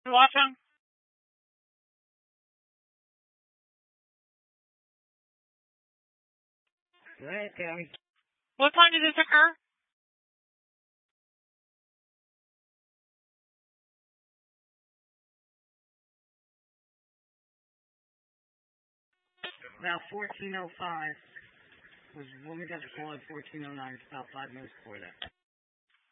You watching? Right, okay. What time did this occur? About 14:05 was when we got the call at 14:09. It's about 5 minutes before that.